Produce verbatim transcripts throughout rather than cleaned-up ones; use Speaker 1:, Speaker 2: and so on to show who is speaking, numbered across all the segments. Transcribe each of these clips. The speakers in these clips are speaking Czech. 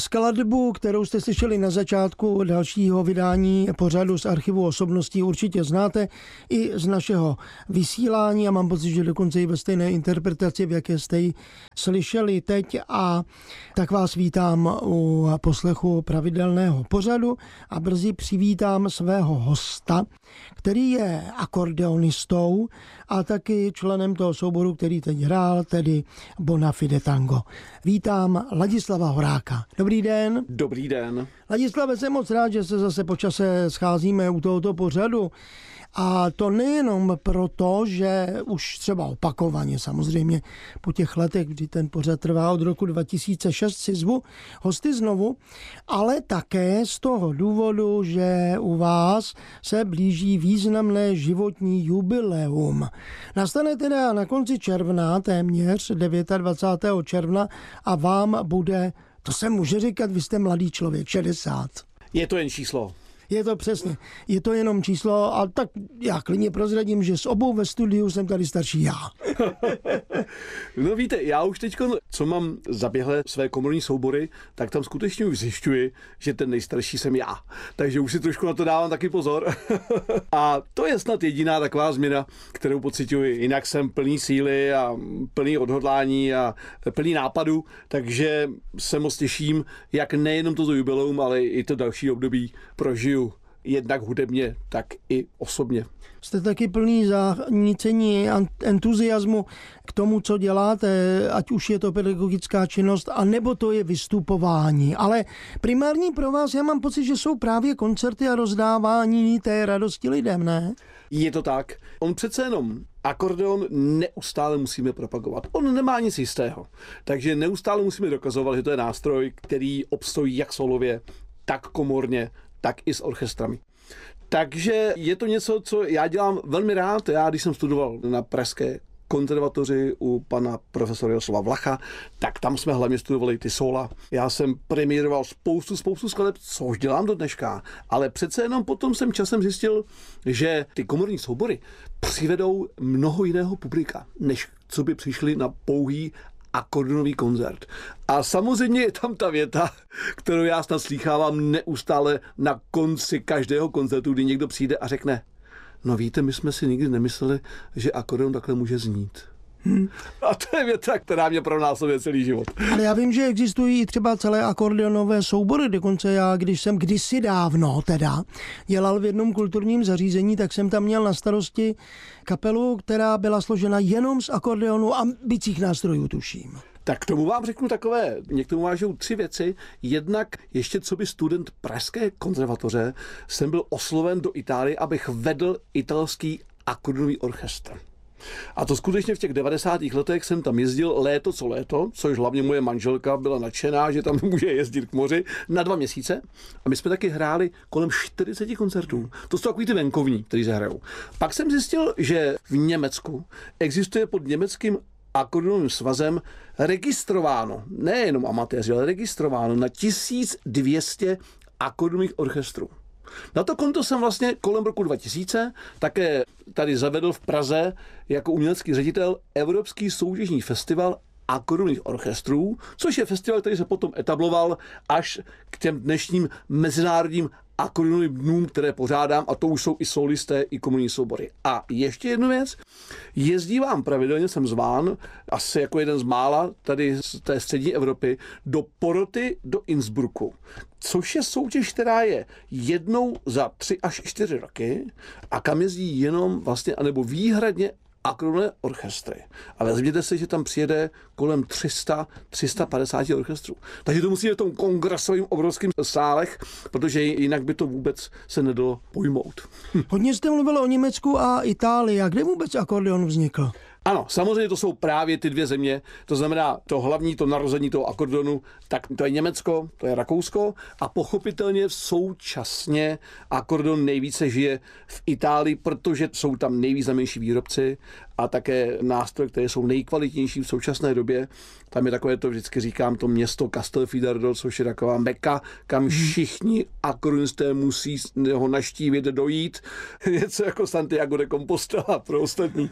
Speaker 1: Skladbu, kterou jste slyšeli na začátku dalšího vydání pořadu z archivu osobností, určitě znáte i z našeho vysílání a mám pocit, že dokonce i ve stejné interpretaci, v jaké jste ji slyšeli teď, a tak vás vítám u poslechu pravidelného pořadu a brzy přivítám svého hosta, který je akordeonistou a taky členem toho souboru, který teď hrál, tedy Bonafide Tango. Vítám Ladislava Horáka. Dobrý den.
Speaker 2: Dobrý den.
Speaker 1: Ladislave, jsem moc rád, že se zase po čase scházíme u tohoto pořadu. A to nejenom proto, že už třeba opakovaně, samozřejmě po těch letech, kdy ten pořad trvá od roku dva tisíce šest, si zvu hosty znovu, ale také z toho důvodu, že u vás se blíží významné životní jubileum. Nastane teda na konci června, téměř dvacátého devátého června, a vám bude, to se může říkat, vy jste mladý člověk, šedesát.
Speaker 2: Je to jen číslo.
Speaker 1: Je to přesně, je to jenom číslo, a tak já klidně prozradím, že s obou ve studiu jsem tady starší já.
Speaker 2: No víte, já už teď, co mám zaběhlé své komorní soubory, tak tam skutečně už zjišťuji, že ten nejstarší jsem já. Takže už si trošku na to dávám taky pozor. A to je snad jediná taková změna, kterou pociťuji. Jinak jsem plný síly a plný odhodlání a plný nápadu, takže se moc těším, jak nejenom toto jubileum, ale i to další období prožiju. Jednak hudebně, tak i osobně.
Speaker 1: Jste taky plný zanícení entuziasmu k tomu, co děláte, ať už je to pedagogická činnost, anebo to je vystupování. Ale primární pro vás, já mám pocit, že jsou právě koncerty a rozdávání té radosti lidem, ne?
Speaker 2: Je to tak. On přece jenom akordeon neustále musíme propagovat. On nemá nic jistého. Takže neustále musíme dokazovat, že to je nástroj, který obstojí jak solově, tak komorně, tak i s orchestrami. Takže je to něco, co já dělám velmi rád. Já, když jsem studoval na pražské konzervatoři u pana profesora Jaroslava Vlacha, tak tam jsme hlavně studovali ty sóla. Já jsem premiéroval spoustu, spoustu skladeb, což dělám do dneška, ale přece jenom potom jsem časem zjistil, že ty komorní soubory přivedou mnoho jiného publika, než co by přišli na pouhý akordeonový koncert. A samozřejmě je tam ta věta, kterou já snad slýchávám neustále na konci každého koncertu, kdy někdo přijde a řekne: no víte, my jsme si nikdy nemysleli, že akordeon takhle může znít. Hmm. A to je věta, která mě pronásleduje celý život.
Speaker 1: Ale já vím, že existují třeba celé akordeonové soubory, dokonce já, když jsem kdysi dávno teda dělal v jednom kulturním zařízení, tak jsem tam měl na starosti kapelu, která byla složena jenom z akordeonu a bicích nástrojů, tuším.
Speaker 2: Tak k tomu vám řeknu takové, mě k tomu vážou tři věci. Jednak ještě co by student pražské konzervatoře jsem byl osloven do Itálie, abych vedl italský akordeonový orchestr. A to skutečně v těch devadesátých letech jsem tam jezdil léto co léto, což hlavně moje manželka byla nadšená, že tam může jezdit k moři, na dva měsíce. A my jsme taky hráli kolem čtyřicet koncertů. To jsou takový ty venkovní, který se hrajou. Pak jsem zjistil, že v Německu existuje pod německým akordeonovým svazem registrováno, nejenom amatéři, ale registrováno na tisíc dvě stě akordeonových orchestrů. Na to konto jsem vlastně kolem roku dva tisíce také tady zavedl v Praze jako umělecký ředitel Evropský soutěžní festival akordeonových orchestrů, což je festival, který se potom etabloval až k těm dnešním mezinárodním akordeonovým dnům, které pořádám, a to už jsou i solisté, i komorní soubory. A ještě jednu věc, jezdívám pravidelně, jsem zván, asi jako jeden z mála tady z té střední Evropy, do poroty do Innsbrucku, což je soutěž, která je jednou za tři až čtyři roky a kam jezdí jenom vlastně, anebo výhradně akordeonové orchestry. A vezměte si, že tam přijede kolem tři sta, tři sta padesát orchestrů. Takže to musí být v tom kongresovým obrovským sálech, protože jinak by to vůbec se nedalo pojmout.
Speaker 1: Hodně jste mluvil o Německu a Itálii. A kde vůbec akordeon vznikl?
Speaker 2: Ano, samozřejmě to jsou právě ty dvě země, to znamená to hlavní, to narození toho akordeonu, tak to je Německo, to je Rakousko a pochopitelně současně akordeon nejvíce žije v Itálii, protože jsou tam nejvýznamnější výrobci a také nástroje, které jsou nejkvalitnější v současné době. Tam je takové, to vždycky říkám, to město Castelfidardo, což je taková meka, kam všichni akordeonisté musí ho naštívit, dojít. Něco jako Santiago de Compostela pro ostatní.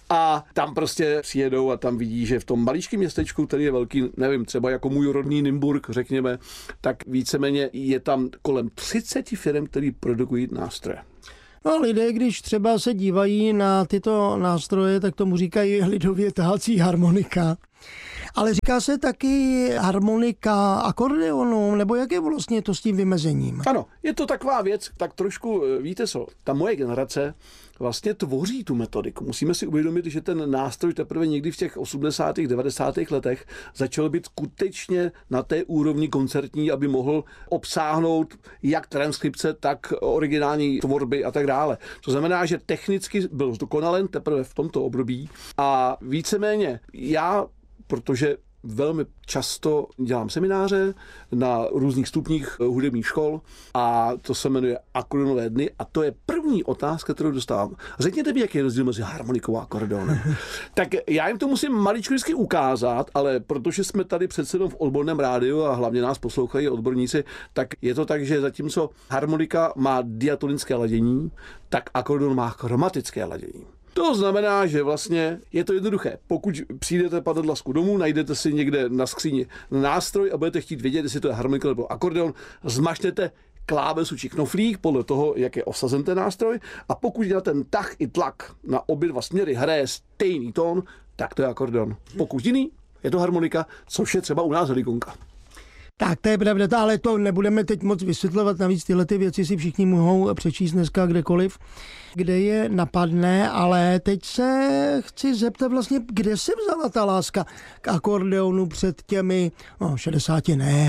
Speaker 2: A tam prostě přijedou a tam vidí, že v tom maličkém městečku, který je velký, nevím, třeba jako můj rodný Nymburk, řekněme, tak víceméně je tam kolem třicet firm, který produkují nástroje.
Speaker 1: No a lidé, když třeba se dívají na tyto nástroje, tak tomu říkají lidově tahací harmonika. Ale říká se taky harmonika akordeonu, nebo jak je vlastně to s tím vymezením?
Speaker 2: Ano, je to taková věc, tak trošku, víte co, ta moje generace vlastně tvoří tu metodiku. Musíme si uvědomit, že ten nástroj teprve někdy v těch osmdesátých, devadesátých letech začal být skutečně na té úrovni koncertní, aby mohl obsáhnout jak transkripce, tak originální tvorby a tak dále. To znamená, že technicky byl zdokonalen teprve v tomto období a víceméně já, protože velmi často dělám semináře na různých stupních hudebních škol a to se jmenuje akordeonové dny a to je první otázka, kterou dostávám. Řekněte mi, jaký je rozdíl mezi harmonikou a akordeonem. Tak já jim to musím maličko vždycky ukázat, ale protože jsme tady přece jenom v odborném rádiu a hlavně nás poslouchají odborníci, tak je to tak, že zatímco harmonika má diatonické ladění, tak akordeon má chromatické ladění. To znamená, že vlastně je to jednoduché. Pokud přijdete padadlasku domů, najdete si někde na skříni nástroj a budete chtít vědět, jestli to je harmonika nebo akordeon, zmačnete klávesu či knoflík podle toho, jak je osazen ten nástroj a pokud na ten tah i tlak na obě dva směry hraje stejný tón, tak to je akordeon. Pokud jiný, je to harmonika, což je třeba u nás helikonka.
Speaker 1: Tak to je pravda, ale to nebudeme teď moc vysvětlovat, navíc tyhle ty věci si všichni mohou přečíst dneska kdekoliv, kde je napadne, ale teď se chci zeptat vlastně, kde se vzala ta láska k akordeonu před těmi, no šedesáti ne,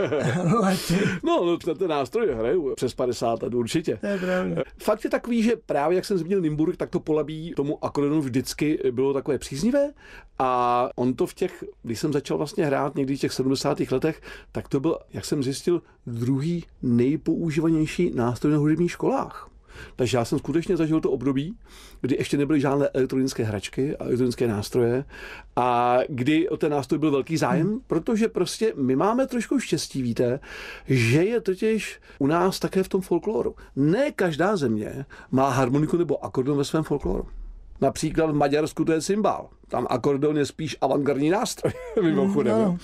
Speaker 1: lety.
Speaker 2: No, na ten nástroj hraju přes padesát let určitě.
Speaker 1: To je pravda.
Speaker 2: Fakt je takový, že právě jak jsem zmínil Nymburk, tak to Polabí tomu akordeonu vždycky bylo takové příznivé a on to v těch, když jsem začal vlastně hrát někdy v těch sedmdesátých letech, tak to byl, jak jsem zjistil, druhý nejpoužívanější nástroj na hudebních školách. Takže já jsem skutečně zažil to období, kdy ještě nebyly žádné elektronické hračky a elektronické nástroje a kdy o ten nástroj byl velký zájem, hmm. protože prostě my máme trošku štěstí, víte, že je totiž u nás také v tom folkloru. Ne každá země má harmoniku nebo akordeon ve svém folkloru. Například v Maďarsku to je cymbál. Tam akordeon je spíš avantgardní nástroj, mimochodem. Mm,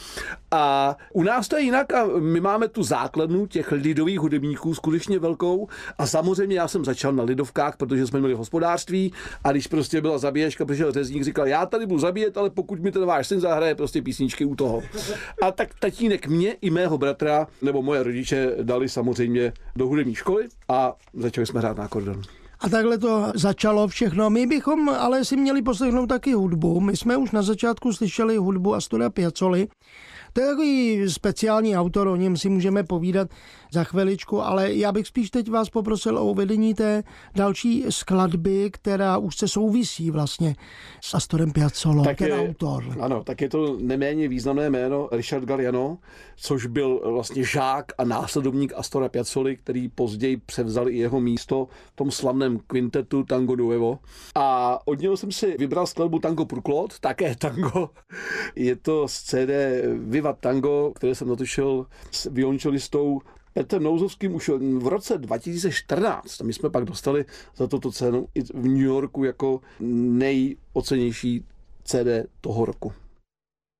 Speaker 2: a u nás to je jinak a my máme tu základnu těch lidových hudebníků skutečně velkou a samozřejmě já jsem začal na lidovkách, protože jsme měli hospodářství a když prostě byla zabíječka, přišel řezník, říkal, já tady budu zabíjet, ale pokud mi ten váš syn zahraje prostě písničky u toho. A tak tatínek mě i mého bratra nebo moje rodiče dali samozřejmě do hudební školy a začali jsme hrát na akordeon.
Speaker 1: A takhle to začalo všechno. My bychom ale si měli poslechnout taky hudbu. My jsme už na začátku slyšeli hudbu Astora Piazzoli. To je takový speciální autor, o něm si můžeme povídat za chviličku, ale já bych spíš teď vás poprosil o uvedení té další skladby, která už se souvisí vlastně s Astorem Piazzolou,
Speaker 2: tak
Speaker 1: ten
Speaker 2: je,
Speaker 1: autor.
Speaker 2: Ano, tak je to neméně významné jméno Richard Galliano, což byl vlastně žák a následovník Astora Piazzoli, který později převzal i jeho místo v tom slavném kvintetu Tango Nuevo. A od něho jsem si vybral skladbu Tango pour Claude, také tango. Je to z C D Viva Tango, které jsem natočil s violončelistou Petrem Nouzovským už v roce dva tisíce čtrnáct. My jsme pak dostali za toto cenu i v New Yorku jako nejocennější C D toho roku.